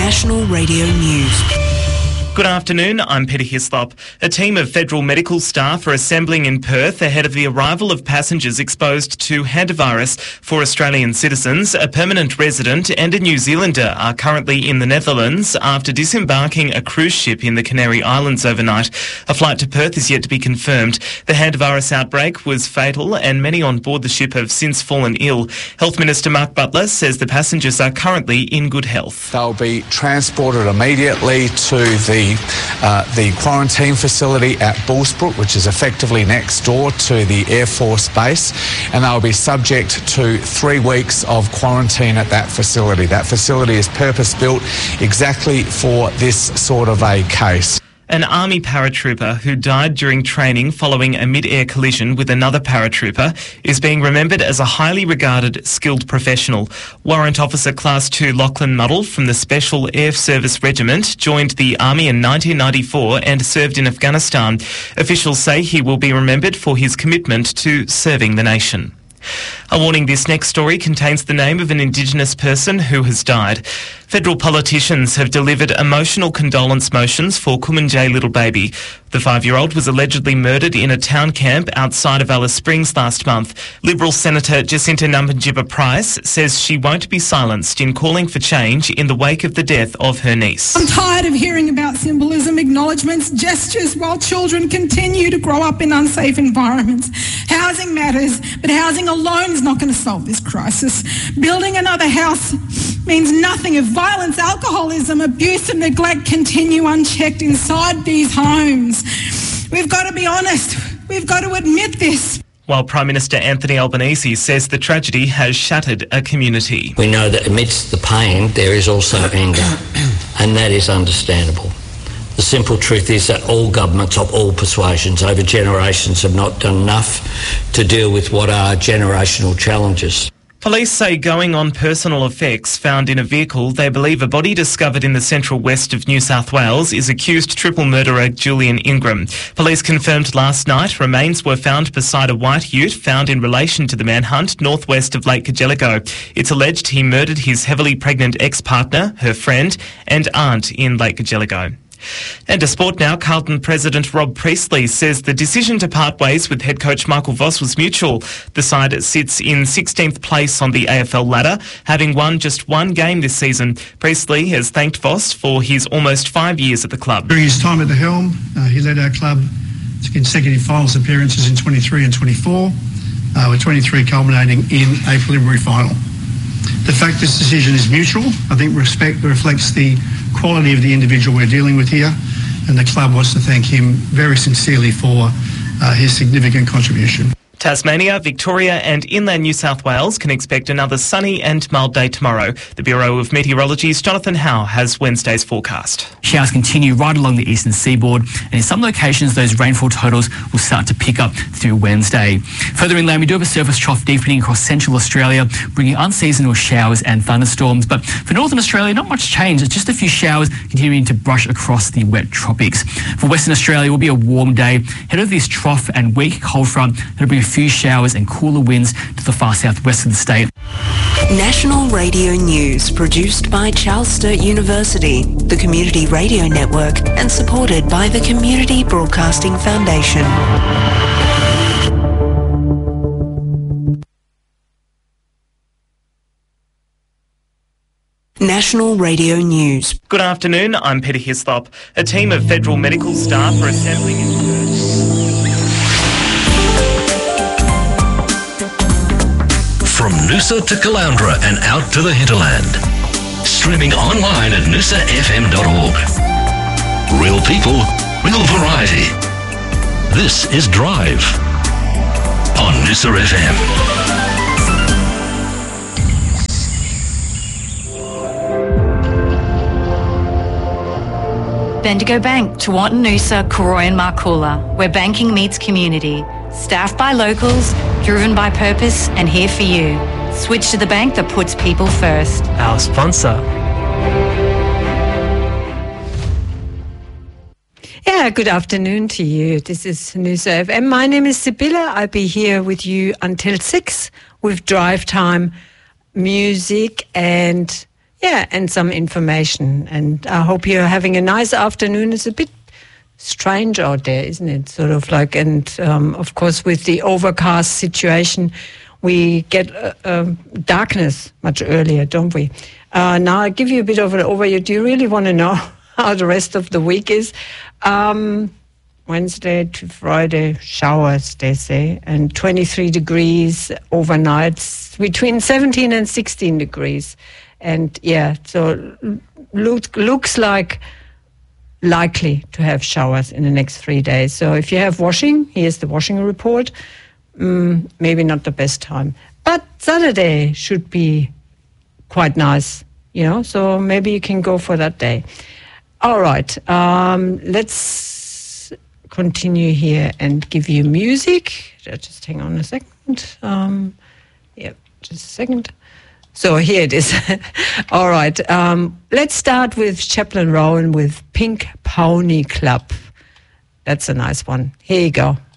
National Radio News. Good afternoon, I'm Peter Hislop. A team of federal medical staff are assembling in Perth ahead of the arrival of passengers exposed to hantavirus for Australian citizens. A permanent resident and a New Zealander are currently in the Netherlands after disembarking a cruise ship in the Canary Islands overnight. A flight to Perth is yet to be confirmed. The hantavirus outbreak was fatal and many on board the ship have since fallen ill. Health Minister Mark Butler says the passengers are currently in good health. They'll be transported immediately to the quarantine facility at Bullsbrook, which is effectively next door to the Air Force Base, and they'll be subject to 3 weeks of quarantine at that facility. That facility is purpose-built exactly for this sort of a case. An Army paratrooper who died during training following a mid-air collision with another paratrooper is being remembered as a highly regarded, skilled professional. Warrant Officer Class 2 Lachlan Muddle from the Special Air Service Regiment joined the Army in 1994 and served in Afghanistan. Officials say he will be remembered for his commitment to serving the nation. A warning, this next story contains the name of an Indigenous person who has died. Federal politicians have delivered emotional condolence motions for Kumanjay Little Baby. The 5-year-old was allegedly murdered in a town camp outside of Alice Springs last month. Liberal Senator Jacinta Nampijinpa Price says she won't be silenced in calling for change in the wake of the death of her niece. I'm tired of hearing about symbolism, acknowledgements, gestures while children continue to grow up in unsafe environments. Housing matters, but housing alone is not going to solve this crisis. Building another house means nothing if violence, alcoholism, abuse and neglect continue unchecked inside these homes. We've got to be honest. We've got to admit this. While Prime Minister Anthony Albanese says the tragedy has shattered a community. We know that amidst the pain there is also anger, and that is understandable. The simple truth is that all governments of all persuasions over generations have not done enough to deal with what are generational challenges. Police say going on personal effects found in a vehicle they believe a body discovered in the central west of New South Wales is accused triple murderer Julian Ingram. Police confirmed last night remains were found beside a white ute found in relation to the manhunt northwest of Lake Cargelligo. It's alleged he murdered his heavily pregnant ex-partner, her friend and aunt in Lake Cargelligo. And to sport now, Carlton President Rob Priestley says the decision to part ways with head coach Michael Voss was mutual. The side sits in 16th place on the AFL ladder, having won just one game this season. Priestley has thanked Voss for his almost 5 years at the club. During his time at the helm, he led our club to consecutive finals appearances in 23 and 24, with 23 culminating in a preliminary final. The fact this decision is mutual, I think reflects the quality of the individual we're dealing with here, and the club wants to thank him very sincerely for his significant contribution. Tasmania, Victoria and inland New South Wales can expect another sunny and mild day tomorrow. The Bureau of Meteorology's Jonathan Howe has Wednesday's forecast. Showers continue right along the eastern seaboard, and in some locations those rainfall totals will start to pick up through Wednesday. Further inland, we do have a surface trough deepening across central Australia, bringing unseasonal showers and thunderstorms. But for northern Australia, not much change. It's just a few showers continuing to brush across the wet tropics. For Western Australia, it will be a warm day. Head over this trough and weak cold front that'll bring a few showers and cooler winds to the far southwest of the state. National Radio News, produced by Charles Sturt University, the Community Radio Network, and supported by the Community Broadcasting Foundation. National Radio News. Good afternoon, I'm Peter Hislop. A team of federal medical staff are assembling in Perth. From Noosa to Caloundra and out to the hinterland. Streaming online at noosafm.org. Real people, real variety. This is Drive on Noosa FM. Bendigo Bank, Tewantin Noosa, Koroy and Markoola, where banking meets community. Staffed by locals, driven by purpose, and here for you. Switch to the bank that puts people first. Our sponsor. Yeah, good afternoon to you. This is Noosa FM. My name is Sibylla. I'll be here with you until 6 with Drive Time, music and and some information. And I hope you're having a nice afternoon. It's a bit strange out there, isn't it? Sort of like, and of course with the overcast situation, we get darkness much earlier, don't we? Now I'll give you a bit of an overview. Do you really want to know how the rest of the week is? Wednesday to Friday, showers, they say, and 23 degrees overnight, between 17 and 16 degrees. And so looks like likely to have showers in the next 3 days. So if you have washing, here's the washing report. Maybe not the best time. But Saturday should be quite nice, so maybe you can go for that day. All right, let's continue here and give you music. Just hang on a second. Just a second. So here it is. All right, let's start with Chaplain Rowan with Pink Pony Club. That's a nice one. Here you go.